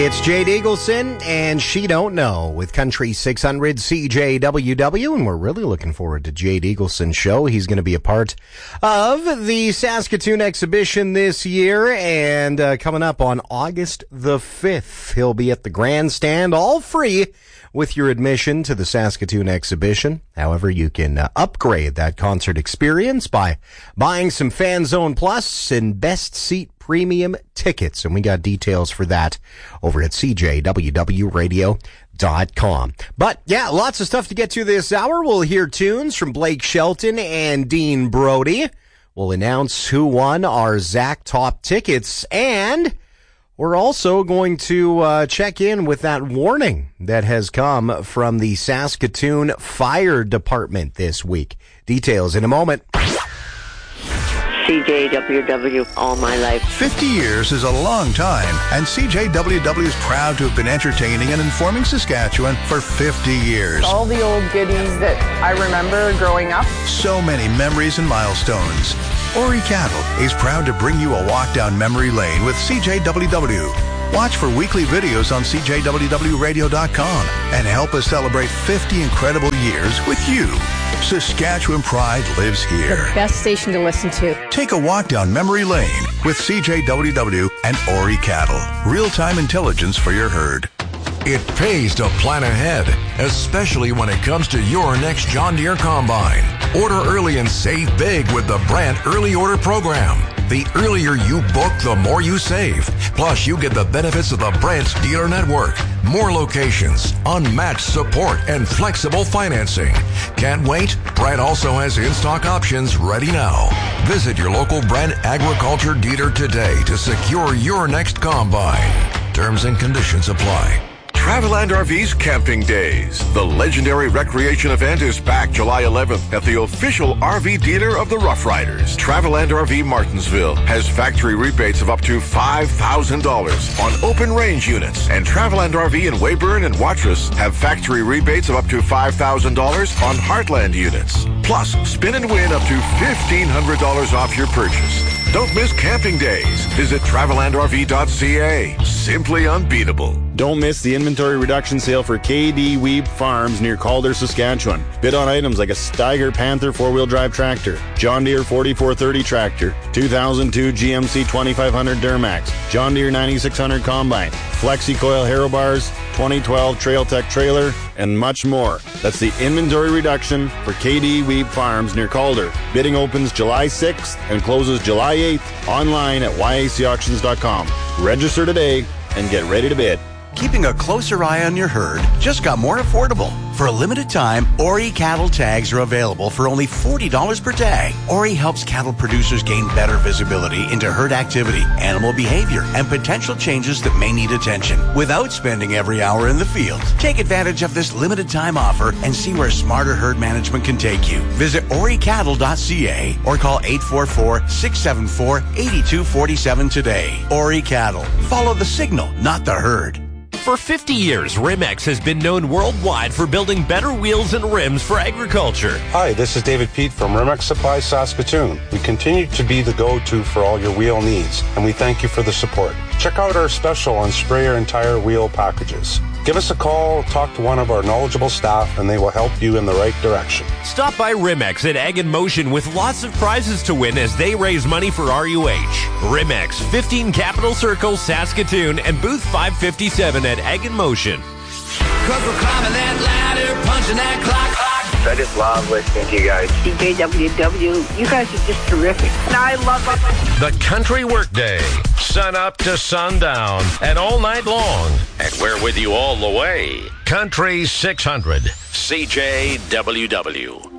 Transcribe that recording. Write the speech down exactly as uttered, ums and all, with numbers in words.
It's Jade Eagleson and She Don't Know with Country six hundred C J W W, and we're really looking forward to Jade Eagleson's show. He's going to be a part of the Saskatoon exhibition this year, and uh, coming up on August the fifth, he'll be at the grandstand, all free with your admission to the Saskatoon exhibition. However, you can uh, upgrade that concert experience by buying some Fan Zone Plus and Best Seat Premium tickets, and we got details for that over at C J W W radio dot com. But yeah, lots of stuff to get to this hour. We'll hear tunes from Blake Shelton and Dean Brody. We'll announce who won our Zach Top tickets, and we're also going to uh, check in with that warning that has come from the Saskatoon Fire Department this week. Details in a moment. C J W W all my life. fifty years is a long time, and C J W W is proud to have been entertaining and informing Saskatchewan for fifty years. All the old goodies that I remember growing up. So many memories and milestones. Ori Cattle is proud to bring you a walk down memory lane with C J W W. Watch for weekly videos on C J W W radio dot com and help us celebrate fifty incredible years with you. Saskatchewan pride lives here. The best station to listen to. Take a walk down memory lane with C J W W and Ori Cattle. Real-time intelligence for your herd. It pays to plan ahead, especially when it comes to your next John Deere combine. Order early and save big with the Brandt Early Order Program. The earlier you book, the more you save. Plus, you get the benefits of the Brandt dealer network. More locations, unmatched support, and flexible financing. Can't wait? Brandt also has in-stock options ready now. Visit your local Brandt Agriculture dealer today to secure your next combine. Terms and conditions apply. Traveland R V's Camping Days. The legendary recreation event is back July eleventh at the official R V dealer of the Rough Riders. Traveland R V Martinsville has factory rebates of up to five thousand dollars on open range units. And Traveland R V in Weyburn and Watrous have factory rebates of up to five thousand dollars on Heartland units. Plus, spin and win up to fifteen hundred dollars off your purchase. Don't miss Camping Days. Visit traveland R V dot C A. Simply unbeatable. Don't miss the inventory reduction sale for K D Weeb Farms near Calder, Saskatchewan. Bid on items like a Steiger Panther four-wheel drive tractor, John Deere forty-four thirty tractor, two thousand two G M C twenty-five hundred Duramax, John Deere ninety-six hundred Combine, Flexi Coil Harrow Bars, twenty twelve Trail Tech trailer, and much more. That's the inventory reduction for K D Weeb Farms near Calder. Bidding opens July sixth and closes July eighth online at Y A C auctions dot com. Register today and get ready to bid. Keeping a closer eye on your herd just got more affordable. For a limited time, Ori cattle tags are available for only forty dollars per tag. Ori helps cattle producers gain better visibility into herd activity, animal behavior, and potential changes that may need attention without spending every hour in the field. Take advantage of this limited time offer and see where smarter herd management can take you. Visit ori cattle dot C A or call eight four four, six seven four, eight two four seven today. Ori Cattle. Follow the signal, not the herd. For fifty years, Rimex has been known worldwide for building better wheels and rims for agriculture. Hi, this is David Pete from Rimex Supply Saskatoon. We continue to be the go-to for all your wheel needs, and we thank you for the support. Check out our special on sprayer and tire wheel packages. Give us a call, talk to one of our knowledgeable staff, and they will help you in the right direction. Stop by Rimex at Ag in Motion with lots of prizes to win as they raise money for R U H. Rimex, fifteen Capitol Circle, Saskatoon, and booth five fifty-seven at Ag in Motion. Cause we're climbing that ladder, punching that clock. I just love listening to you guys. C J W W, you guys are just terrific. And I love it. The Country Workday, sun up to sundown and all night long. And we're with you all the way. Country six hundred, C J W W.